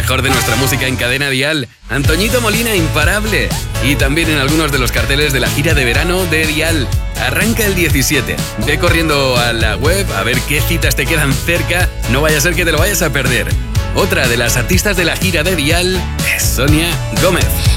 mejor de nuestra música en Cadena Dial. Antoñito Molina, imparable. Y también en algunos de los carteles de la gira de verano de Dial. Arranca el 17. Ve corriendo a la web a ver qué citas te quedan cerca. No vaya a ser que te lo vayas a perder. Otra de las artistas de la gira de Dial es Sonia Gómez.